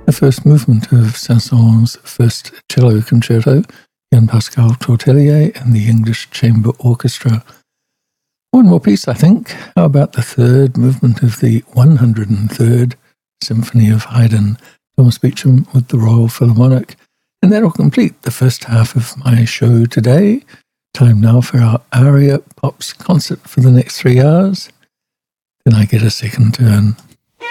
the first movement of Saint-Saëns' first cello concerto, Jan Pascal Tortelier and the English Chamber Orchestra. One more piece, I think. How about the third movement of the 103rd Symphony of Haydn, Thomas Beecham with the Royal Philharmonic? And that'll complete the first half of my show today. Time now for our Aria Pops concert for the next 3 hours. Then I get a second turn.